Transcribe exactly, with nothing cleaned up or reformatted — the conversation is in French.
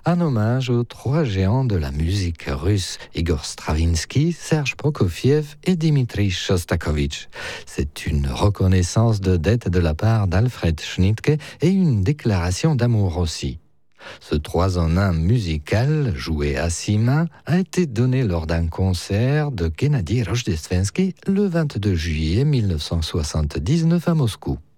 un hommage aux trois géants de la musique russe, Igor Stravinsky, Serge Prokofiev et Dimitri Shostakovich. C'est une reconnaissance de dette de la part d'Alfred Schnittke et une déclaration d'amour aussi. Ce trois en un musical, joué à six mains, a été donné lors d'un concert de Gennady Rojdestvensky le vingt-deux juillet mille neuf cent soixante-dix-neuf à Moscou.